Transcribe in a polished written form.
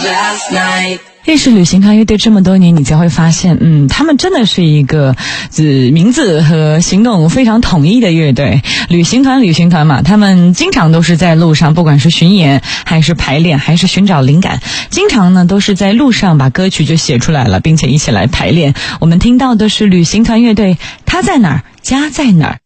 认识旅行团乐队这么多年，你才会发现，他们真的是一个名字和行动非常统一的乐队。旅行团嘛，他们经常都是在路上，不管是巡演还是排练还是寻找灵感，经常呢都是在路上把歌曲就写出来了，并且一起来排练。我们听到的是旅行团乐队他在哪儿家在哪儿。